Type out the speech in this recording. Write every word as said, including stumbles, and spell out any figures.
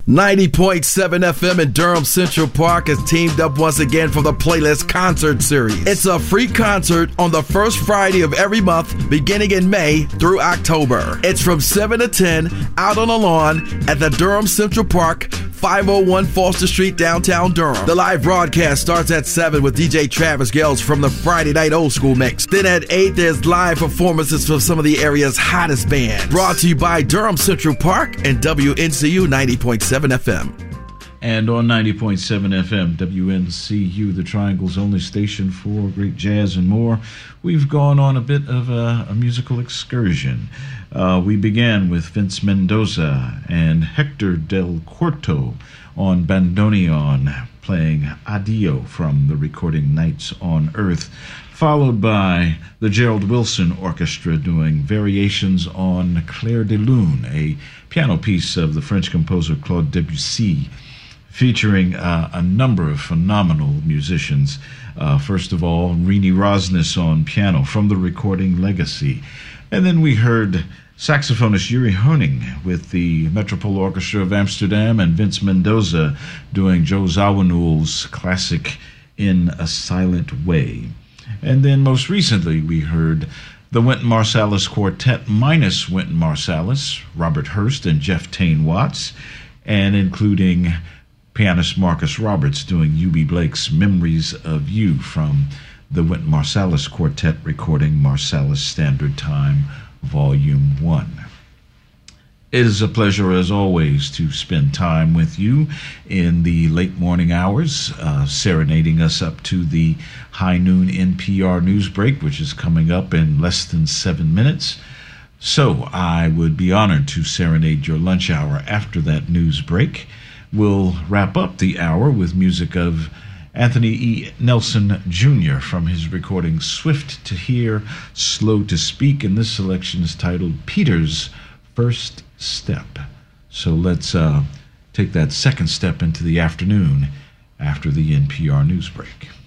ninety point seven F M in Durham Central Park has teamed up once again for the Playlist Concert Series. It's a free concert on the first Friday of every month, beginning in May through October. It's from seven to ten out on the lawn at the Durham Central Park, five oh one Foster Street, downtown Durham. The live broadcast starts at seven with D J Travis Gales from the Friday Night Old School Mix. Then at eight, there's live performances from some of the area's hottest bands. Brought to you by Durham Central Park and W N C U ninety point seven F M. And on ninety point seven F M, W N C U, the Triangle's only station for great jazz and more, we've gone on a bit of a, a musical excursion. Uh, we began with Vince Mendoza and Hector Del Corto on bandoneon, playing Adio from the recording Nights on Earth, followed by the Gerald Wilson Orchestra doing variations on Clair de Lune, a piano piece of the French composer Claude Debussy, featuring uh, a number of phenomenal musicians. Uh, first of all, Rini Rosnes on piano from the recording Legacy. And then we heard saxophonist Yuri Honing with the Metropole Orchestra of Amsterdam and Vince Mendoza doing Joe Zawinul's classic In a Silent Way. And then most recently we heard the Wynton Marsalis Quartet minus Wynton Marsalis, Robert Hurst and Jeff Tain Watts, and including pianist Marcus Roberts doing Eubie Blake's Memories of You from the Wynton Marsalis Quartet recording Marsalis Standard Time, Volume one. It is a pleasure, as always, to spend time with you in the late morning hours, uh, serenading us up to the high noon N P R news break, which is coming up in less than seven minutes. So I would be honored to serenade your lunch hour after that news break. We'll wrap up the hour with music of Anthony E. Nelson Junior from his recording Swift to Hear, Slow to Speak, and this selection is titled Peter's First Step. So let's uh, take that second step into the afternoon after the N P R news break.